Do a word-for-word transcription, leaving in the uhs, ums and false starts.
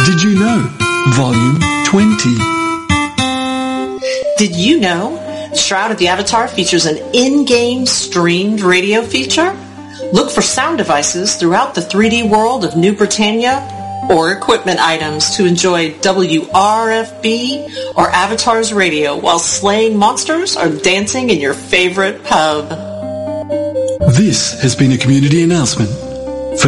Did you know? Volume twenty. Did you know Shroud of the Avatar features an in-game streamed radio feature? Look for sound devices throughout the three D world of New Britannia or equipment items to enjoy W R F B or Avatar's radio while slaying monsters or dancing in your favorite pub. This has been a community announcement